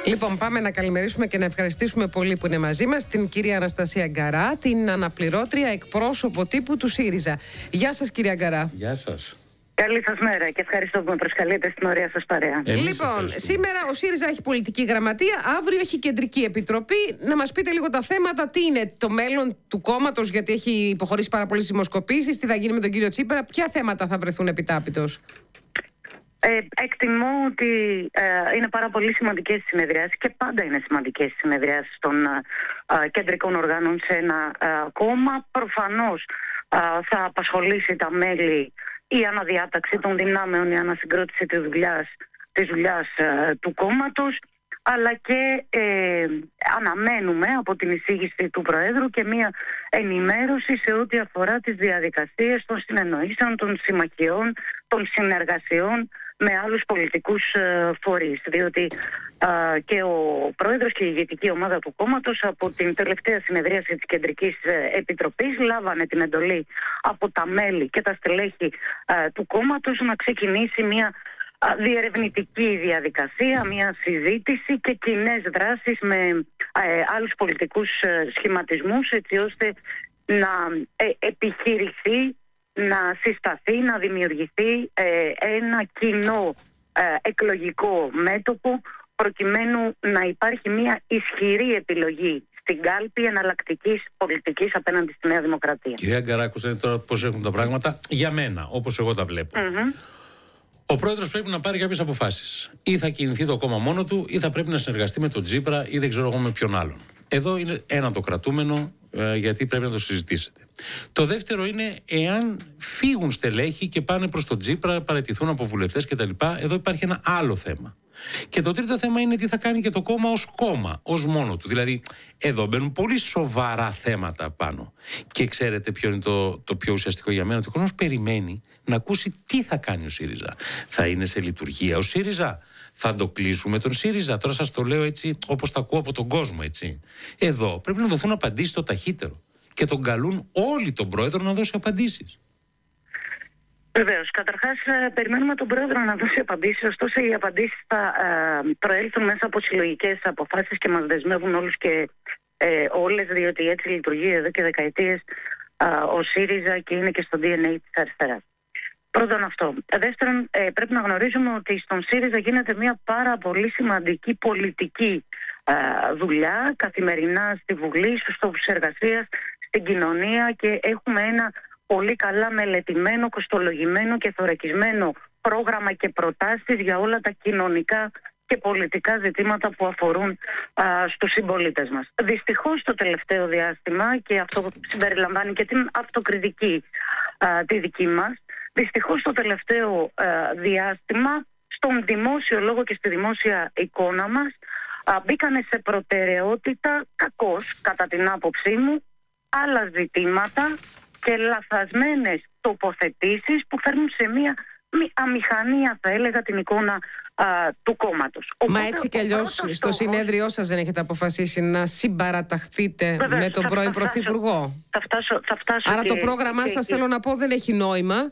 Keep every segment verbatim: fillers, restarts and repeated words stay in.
Λοιπόν, πάμε να καλημερίσουμε και να ευχαριστήσουμε πολύ που είναι μαζί μας την κυρία Αναστασία Γκαρά, την αναπληρώτρια εκπρόσωπο τύπου του ΣΥΡΙΖΑ. Γεια σας, κυρία Γκαρά. Γεια σας. Καλή σας μέρα και ευχαριστώ που με προσκαλείτε στην ωραία σας παρέα. Εμείς λοιπόν, σήμερα ο ΣΥΡΙΖΑ έχει πολιτική γραμματεία, αύριο έχει κεντρική επιτροπή. Να μας πείτε λίγο τα θέματα, τι είναι το μέλλον του κόμματος, γιατί έχει υποχωρήσει πάρα πολλές δημοσκοπήσεις, τι θα γίνει με τον κύριο Τσίπρα, ποια θέματα θα βρεθούν επιτάπητος. Ε, εκτιμώ ότι ε, είναι πάρα πολύ σημαντικές οι συνεδριάσεις και πάντα είναι σημαντικές οι συνεδριάσεις των ε, κεντρικών οργάνων σε ένα ε, κόμμα. Προφανώς ε, θα απασχολήσει τα μέλη η αναδιάταξη των δυνάμεων, η ανασυγκρότηση της δουλειάς, της δουλειάς ε, του κόμματος, αλλά και ε, αναμένουμε από την εισήγηση του Προέδρου και μία ενημέρωση σε ό,τι αφορά τις διαδικασίες των συνεννοήσεων, των συμμαχιών, των συνεργασιών με άλλους πολιτικούς ε, φορείς. Διότι ε, και ο Πρόεδρος και η ηγετική ομάδα του κόμματος από την τελευταία συνεδρίαση της Κεντρικής ε, Επιτροπής λάβανε την εντολή από τα μέλη και τα στελέχη ε, του κόμματος να ξεκινήσει μια διερευνητική διαδικασία, μια συζήτηση και κοινές δράσεις με ε, άλλους πολιτικούς ε, σχηματισμούς, έτσι ώστε να ε, επιχειρηθεί, να συσταθεί, να δημιουργηθεί ε, ένα κοινό ε, εκλογικό μέτωπο, προκειμένου να υπάρχει μια ισχυρή επιλογή στην κάλπη εναλλακτικής πολιτικής απέναντι στη Νέα Δημοκρατία. Κυρία Γκαρά, ακούσατε τώρα πώς έχουν τα πράγματα για μένα, όπως εγώ τα βλέπω. Mm-hmm. Ο πρόεδρος πρέπει να πάρει κάποιες αποφάσεις. Ή θα κινηθεί το κόμμα μόνο του, ή θα πρέπει να συνεργαστεί με τον Τσίπρα, ή δεν ξέρω εγώ με ποιον άλλον. Εδώ είναι ένα το κρατούμενο, ε, γιατί πρέπει να το συζητήσετε. Το δεύτερο είναι εάν φύγουν στελέχη και πάνε προς τον Τσίπρα, παραιτηθούν από βουλευτές κτλ. Εδώ υπάρχει ένα άλλο θέμα. Και το τρίτο θέμα είναι τι θα κάνει και το κόμμα ως κόμμα, ως μόνο του. Δηλαδή, εδώ μπαίνουν πολύ σοβαρά θέματα πάνω. Και ξέρετε ποιο είναι το, το πιο ουσιαστικό για μένα? Ότι ο κόσμος περιμένει να ακούσει τι θα κάνει ο ΣΥΡΙΖΑ. Θα είναι σε λειτουργία ο ΣΥΡΙΖΑ? Θα το κλείσουμε τον ΣΥΡΙΖΑ? Τώρα σας το λέω έτσι όπως το ακούω από τον κόσμο, έτσι. Εδώ πρέπει να δοθούν απαντήσεις το ταχύτερο. Και τον καλούν όλοι τον πρόεδρο να δώσει απαντήσεις. Βεβαίως. Καταρχάς, περιμένουμε τον Πρόεδρο να δώσει απαντήσεις, ωστόσο οι απαντήσεις θα ε, προέλθουν μέσα από συλλογικές αποφάσεις και μας δεσμεύουν όλους και ε, όλες, διότι έτσι λειτουργεί εδώ και δεκαετίες ε, ο ΣΥΡΙΖΑ και είναι και στο ντι εν έι της αριστεράς. Πρώτον αυτό. Δεύτερον, ε, πρέπει να γνωρίζουμε ότι στον ΣΥΡΙΖΑ γίνεται μια πάρα πολύ σημαντική πολιτική ε, δουλειά καθημερινά στη Βουλή, στους τόπους εργασίας, στην κοινωνία και έχουμε ένα πολύ καλά μελετημένο, κοστολογημένο και θωρακισμένο πρόγραμμα και προτάσεις για όλα τα κοινωνικά και πολιτικά ζητήματα που αφορούν α, στους συμπολίτες μας. Δυστυχώς το τελευταίο διάστημα, και αυτό συμπεριλαμβάνει και την αυτοκριτική α, τη δική μας, δυστυχώς το τελευταίο α, διάστημα στον δημόσιο λόγο και στη δημόσια εικόνα μας α, μπήκανε σε προτεραιότητα, κακώς κατά την άποψή μου, άλλα ζητήματα και λαθασμένες τοποθετήσεις που φέρνουν σε μία αμηχανία, θα έλεγα, την εικόνα α, του κόμματος. Μα οπότε, έτσι κι αλλιώς στο στόχος... συνέδριό σας δεν έχετε αποφασίσει να συμπαραταχθείτε Βεβαίως, με τον πρώην Πρωθυπουργό? Θα φτάσω, θα φτάσω Άρα και, το πρόγραμμά και, σας, και... θέλω να πω, δεν έχει νόημα.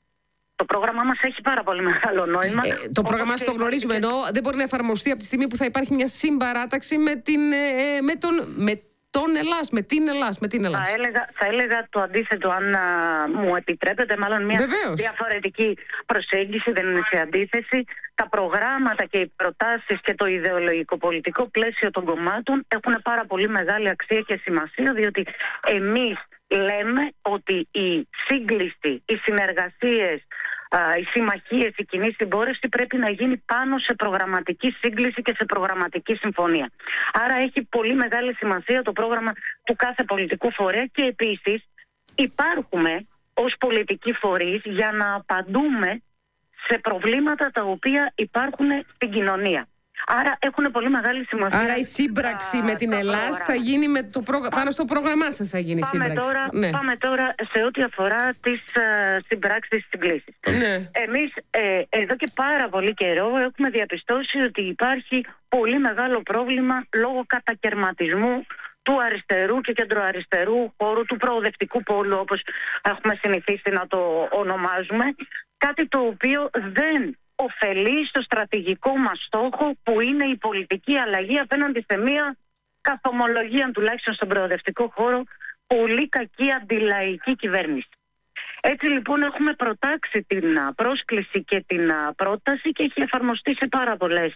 Το πρόγραμμά μας έχει πάρα πολύ μεγάλο νόημα. Ε, το πρόγραμμά σας το γνωρίζουμε, ενώ δεν μπορεί να εφαρμοστεί από τη στιγμή που θα υπάρχει μια συμπαράταξη με, την, ε, με τον... Με τον Ελλάς, με την Ελλάς, με την Ελλάς. Θα έλεγα, θα έλεγα το αντίθετο, αν α, μου επιτρέπετε, μάλλον μια Βεβαίως. διαφορετική προσέγγιση, δεν είναι σε αντίθεση. Τα προγράμματα και οι προτάσεις και το ιδεολογικό πολιτικό πλαίσιο των κομμάτων έχουν πάρα πολύ μεγάλη αξία και σημασία, διότι εμείς λέμε ότι η σύγκληση, οι συνεργασίες, οι συμμαχίες, η κοινή συμπόρευση πρέπει να γίνει πάνω σε προγραμματική σύγκληση και σε προγραμματική συμφωνία. Άρα έχει πολύ μεγάλη σημασία το πρόγραμμα του κάθε πολιτικού φορέα και επίσης υπάρχουμε ως πολιτικοί φορείς για να απαντούμε σε προβλήματα τα οποία υπάρχουν στην κοινωνία. Άρα έχουν πολύ μεγάλη σημασία. Άρα η σύμπραξη α, με την Ελλάς θα γίνει με το πρόγραμμα. Πάνω στο πρόγραμμά σας θα γίνει η πάμε σύμπραξη. Τώρα, ναι. Πάμε τώρα σε ό,τι αφορά τις uh, συμπράξεις, συγκλήσεις. Ναι. Εμείς ε, εδώ και πάρα πολύ καιρό έχουμε διαπιστώσει ότι υπάρχει πολύ μεγάλο πρόβλημα λόγω κατακερματισμού του αριστερού και κεντροαριστερού χώρου, του προοδευτικού πόλου, όπως έχουμε συνηθίσει να το ονομάζουμε. Κάτι το οποίο δεν ωφελεί στο στρατηγικό μας στόχο, που είναι η πολιτική αλλαγή απέναντι σε μια καθομολογία, τουλάχιστον στον προοδευτικό χώρο, πολύ κακή αντιλαϊκή κυβέρνηση. Έτσι λοιπόν έχουμε προτάξει την πρόσκληση και την πρόταση και έχει εφαρμοστεί σε πάρα, πολλές,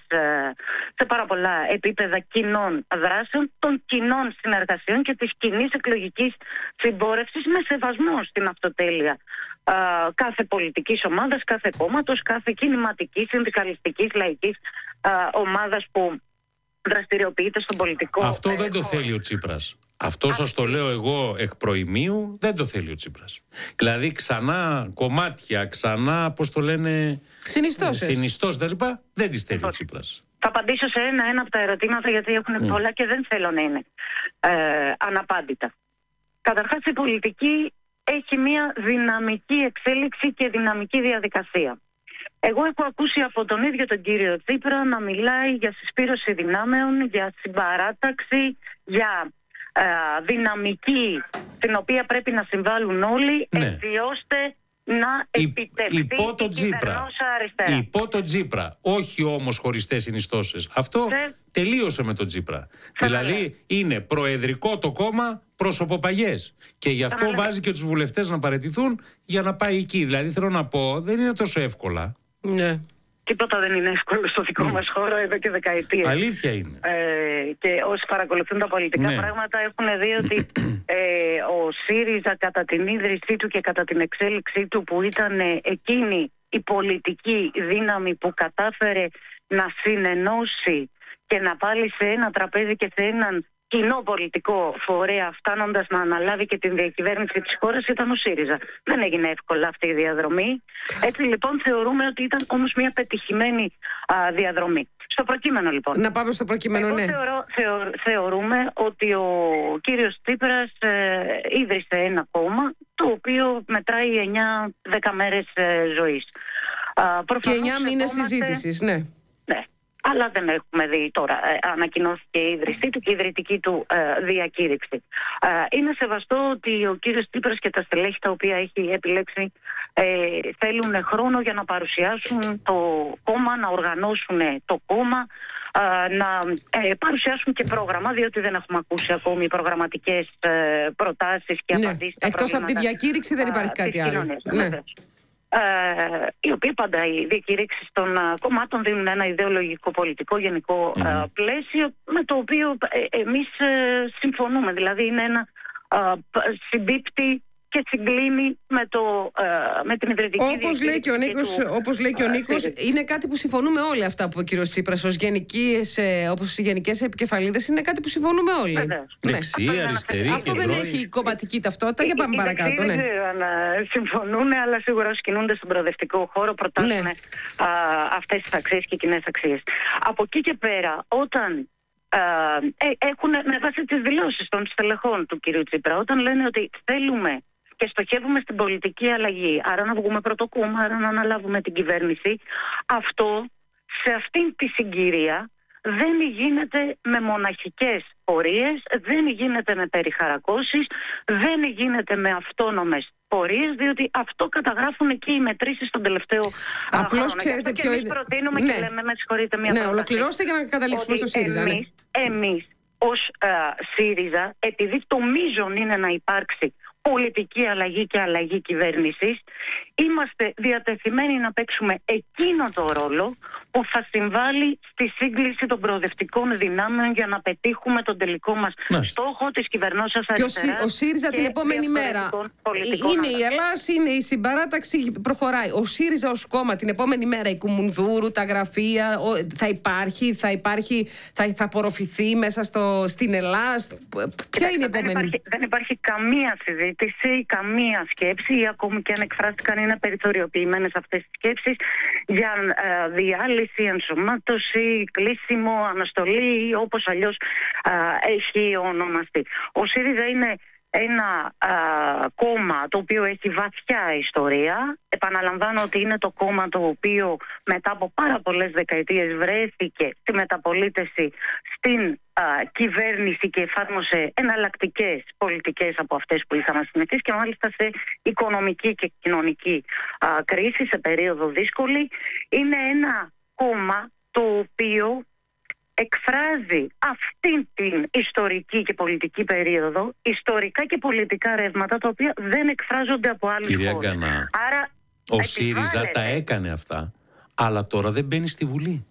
σε πάρα πολλά επίπεδα κοινών δράσεων, των κοινών συνεργασιών και της κοινής εκλογικής συμπόρευσης, με σεβασμό στην αυτοτέλεια κάθε πολιτικής ομάδας, κάθε κόμματος, κάθε κινηματικής, συνδικαλιστικής, λαϊκής ομάδας που δραστηριοποιείται στον πολιτικό. Αυτό δεν το χώρο. θέλει ο Τσίπρας. Αυτό σας το λέω εγώ εκ προημίου, δεν το θέλει ο Τσίπρας. Δηλαδή ξανά κομμάτια, ξανά, πώς το λένε, συνιστώσεις, συνιστώσεις τα λοιπά, δεν τις θέλει ο Τσίπρας. Θα απαντήσω σε ένα-ένα από τα ερωτήματα, γιατί έχουν mm. πολλά και δεν θέλω να είναι ε, αναπάντητα. Καταρχάς, η πολιτική έχει μια δυναμική εξέλιξη και δυναμική διαδικασία. Εγώ έχω ακούσει από τον ίδιο τον κύριο Τσίπρα να μιλάει για συσπήρωση δυνάμεων, για συμπαράταξη, για ε, δυναμική την οποία πρέπει να συμβάλλουν όλοι, ναι, έτσι ώστε να επιτευχθεί υπό το η κυβερνόσα αριστερά. Υπό τον Τσίπρα, όχι όμως χωριστές συνιστώσεις. Αυτό σε... τελείωσε με τον Τσίπρα. Σε δηλαδή λέει. Είναι προεδρικό το κόμμα, προσωποπαγιές. Και γι' αυτό σε βάζει και τους βουλευτές να παραιτηθούν για να πάει εκεί. Δηλαδή θέλω να πω, δεν είναι τόσο εύκολα. Ναι. Τίποτα δεν είναι εύκολο στο δικό mm. μας χώρο εδώ και δεκαετίες. Αλήθεια είναι. Ε, και όσοι παρακολουθούν τα πολιτικά ναι. πράγματα έχουν δει ότι ε, ο ΣΥΡΙΖΑ κατά την ίδρυσή του και κατά την εξέλιξή του, που ήταν εκείνη η πολιτική δύναμη που κατάφερε να συνενώσει και να πάλι σε ένα τραπέζι και σε έναν κοινό πολιτικό φορέα, φτάνοντας να αναλάβει και την διακυβέρνηση της χώρας, ήταν ο ΣΥΡΙΖΑ. Δεν έγινε εύκολα αυτή η διαδρομή. Έτσι λοιπόν θεωρούμε ότι ήταν όμως μια πετυχημένη α, διαδρομή. Στο προκείμενο λοιπόν. Να πάμε στο προκείμενο, Εγώ ναι. Θεωρώ, θεω, θεωρούμε ότι ο κύριος Τσίπρας ε, ίδρυσε ένα κόμμα το οποίο μετράει εννιά δέκα μέρες ε, ζωής. Α, και εννιά μήνες συζήτησης, ναι. Ναι. Αλλά δεν έχουμε δει τώρα. Ε, ανακοινώθηκε η ίδρυσή του και η ιδρυτική του ε, διακήρυξη. Ε, είναι σεβαστό ότι ο κύριος Τσίπρας και τα στελέχη τα οποία έχει επιλέξει ε, θέλουν χρόνο για να παρουσιάσουν το κόμμα, να οργανώσουν το κόμμα, ε, να ε, παρουσιάσουν και πρόγραμμα, διότι δεν έχουμε ακούσει ακόμη προγραμματικές ε, προτάσεις και ναι. απαντήσεις. Εκτός από τη διακήρυξη δεν υπάρχει κάτι άλλο. Ναι. Uh, οι οποίοι πάντα οι διακηρύξεις των uh, κομμάτων δίνουν ένα ιδεολογικό πολιτικό γενικό uh, mm. πλαίσιο, με το οποίο ε, εμείς ε, συμφωνούμε. Δηλαδή είναι ένα uh, συμπίπτει και συγκλίνει με, το, ε, με την ιδρυτική όπως λέει και ο Νίκος, του, όπως λέει και ο Νίκος, ε, είναι κάτι που συμφωνούμε όλοι αυτά που ο κύριος Τσίπρας ως γενικές, ε, όπως οι γενικές επικεφαλίδες, είναι κάτι που συμφωνούμε όλοι. Βεβαίως. Δεξί, ναι. αριστερή, αυτό δεν έχει κομματική ταυτότητα. Για πάμε παρακάτω. Ναι. Δεν ξέρω αν συμφωνούν, αλλά σίγουρα όσοι κινούνται στον προοδευτικό χώρο προτάσουν ναι. αυτές τις αξίες και κοινές αξίες. Από εκεί και πέρα, όταν ε, έχουν, με βάση τις δηλώσεις των στελεχών του κύριου Τσίπρα, όταν λένε ότι θέλουμε και στοχεύουμε στην πολιτική αλλαγή, άρα να βγούμε πρώτο κόμμα, άρα να αναλάβουμε την κυβέρνηση, αυτό σε αυτήν τη συγκυρία δεν γίνεται με μοναχικές πορείες, δεν γίνεται με περιχαρακώσεις, δεν γίνεται με αυτόνομες πορείες, διότι αυτό καταγράφουν και οι μετρήσεις στον τελευταίο χρόνο. Απλώς ξέρετε ποιο είναι. Εμείς προτείνουμε ναι. και λέμε, με συγχωρείτε, μια ναι, πρόταση. ολοκληρώστε για να καταλήξουμε στο ΣΥΡΙΖΑ. Εμείς, ναι. εμείς ως uh, ΣΥΡΙΖΑ, επειδή το μείζον είναι να υπάρξει πολιτική αλλαγή και αλλαγή κυβέρνησης, είμαστε διατεθειμένοι να παίξουμε εκείνο το ρόλο που θα συμβάλλει στη σύγκληση των προοδευτικών δυνάμεων για να πετύχουμε τον τελικό μας Μάλιστα. στόχο της κυβερνώσας αριστεράς. Και ο ΣΥΡΙΖΑ την επόμενη μέρα είναι η Ελλάς, είναι η συμπαράταξη, προχωράει. Ο ΣΥΡΙΖΑ ως κόμμα την επόμενη μέρα, η Κουμουνδούρου, τα γραφεία, θα υπάρχει, θα υπάρχει, θα, θα απορροφηθεί μέσα στο, στην Ελλάς. Ποια είναι η επόμενη? Δεν υπάρχει, δεν υπάρχει καμία συζήτηση, καμία σκέψη, ή ακόμη και αν εκφράστηκαν είναι περιθωριοποιημένες αυτές τις σκέψεις για ε, διάλυση, ενσωμάτωση, κλείσιμο, αναστολή, όπως αλλιώς ε, έχει ονομαστεί. Ο ΣΥΡΙΖΑ είναι ένα α, κόμμα το οποίο έχει βαθιά ιστορία. Επαναλαμβάνω ότι είναι το κόμμα το οποίο μετά από πάρα πολλές δεκαετίες βρέθηκε στη μεταπολίτευση στην α, κυβέρνηση και εφάρμοσε εναλλακτικές πολιτικές από αυτές που είχαμε συνηθίσει και μάλιστα σε οικονομική και κοινωνική α, κρίση, σε περίοδο δύσκολη. Είναι ένα κόμμα το οποίο εκφράζει αυτή την ιστορική και πολιτική περίοδο, ιστορικά και πολιτικά ρεύματα τα οποία δεν εκφράζονται από άλλους χώρους. Κυρία Γκανά, Άρα, ο ΣΥΡΙΖΑ τα έκανε αυτά, αλλά τώρα δεν μπαίνει στη Βουλή.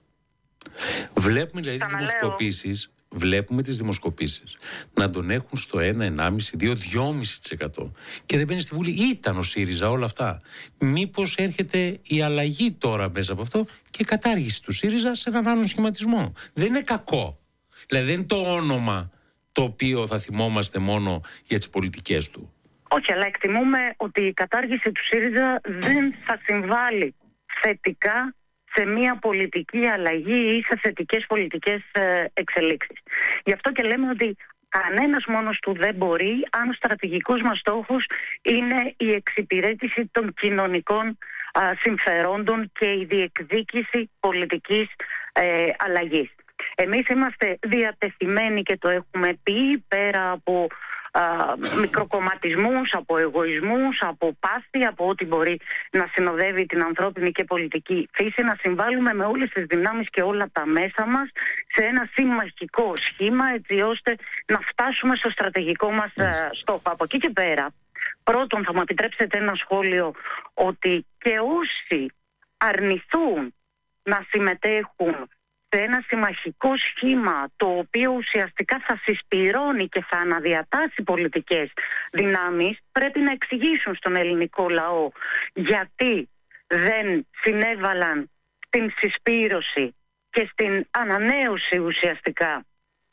Βλέπουμε δηλαδή τις δημοσκοπήσεις, βλέπουμε τις δημοσκοπήσεις να τον έχουν στο ένα, ενάμιση, δύο, δυόμιση τοις εκατό και δεν μπαίνει στη Βουλή. Ήταν ο ΣΥΡΙΖΑ όλα αυτά. Μήπως έρχεται η αλλαγή τώρα μέσα από αυτό και η κατάργηση του ΣΥΡΙΖΑ σε έναν άλλον σχηματισμό? Δεν είναι κακό. Δηλαδή δεν είναι το όνομα το οποίο θα θυμόμαστε μόνο για τις πολιτικές του. Όχι, αλλά εκτιμούμε ότι η κατάργηση του ΣΥΡΙΖΑ δεν θα συμβάλλει θετικά σε μια πολιτική αλλαγή ή σε θετικές πολιτικές εξελίξεις. Γι' αυτό και λέμε ότι κανένας μόνος του δεν μπορεί, αν ο στρατηγικός μας στόχος είναι η εξυπηρέτηση των κοινωνικών α, συμφερόντων και η διεκδίκηση πολιτικής ε, αλλαγής. Εμείς είμαστε διατεθειμένοι και το έχουμε πει, πέρα από α, μικροκομματισμούς, από εγωισμούς, από πάστη, από ό,τι μπορεί να συνοδεύει την ανθρώπινη και πολιτική φύση, να συμβάλλουμε με όλες τις δυνάμεις και όλα τα μέσα μας σε ένα συμμαχικό σχήμα, έτσι ώστε να φτάσουμε στο στρατηγικό μας α, στόχο. Από εκεί και πέρα, πρώτον θα μου επιτρέψετε ένα σχόλιο, ότι και όσοι αρνηθούν να συμμετέχουν σε ένα συμμαχικό σχήμα το οποίο ουσιαστικά θα συσπυρώνει και θα αναδιατάσει πολιτικές δυνάμεις, πρέπει να εξηγήσουν στον ελληνικό λαό γιατί δεν συνέβαλαν στην συσπήρωση και στην ανανέωση ουσιαστικά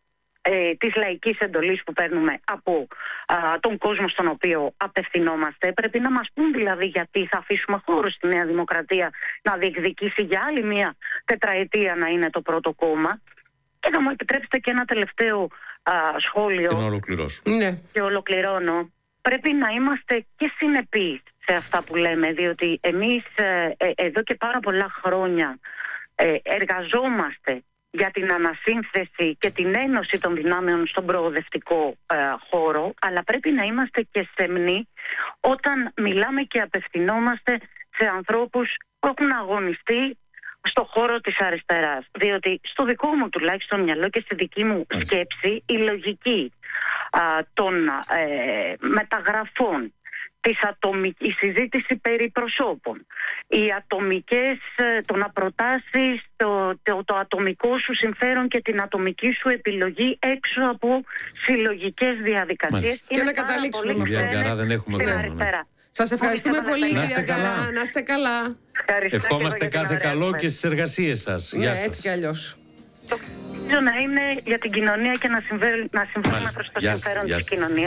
ε, της λαϊκής εντολής που παίρνουμε από α, τον κόσμο στον οποίο απευθυνόμαστε. Πρέπει να μας πούν δηλαδή γιατί θα αφήσουμε χώρο στη Νέα Δημοκρατία να διεκδικήσει για άλλη μια τετραετία να είναι το πρώτο κόμμα. Και θα μου επιτρέψετε και ένα τελευταίο α, σχόλιο. Και να ολοκληρώσω. Ναι. Και ολοκληρώνω. Πρέπει να είμαστε και συνεπείς σε αυτά που λέμε, διότι εμείς ε, ε, εδώ και πάρα πολλά χρόνια ε, εργαζόμαστε για την ανασύνθεση και την ένωση των δυνάμεων στον προοδευτικό ε, χώρο, αλλά πρέπει να είμαστε και σεμνοί όταν μιλάμε και απευθυνόμαστε σε ανθρώπους που έχουν αγωνιστεί στο χώρο της αριστεράς. Διότι στο δικό μου τουλάχιστον μυαλό και στη δική μου σκέψη η λογική α, των ε, μεταγραφών, της ατομικ... η συζήτηση περί προσώπων, οι ατομικές, το να προτάσεις το, το, το ατομικό σου συμφέρον και την ατομική σου επιλογή έξω από συλλογικές διαδικασίες. Και να καταλήξουμε με αυτό. Κυρία δεν έχουμε χρόνο. Σας ευχαριστούμε πολύ, κυρία Γκαρά. Να είστε καλά. Ευχόμαστε κάθε καλό και στις εργασίες σας. Ναι, Γεια σας. έτσι κι αλλιώς. Το να είναι για την κοινωνία και να συμβαίνουμε προς το συμφέρον της κοινωνίας.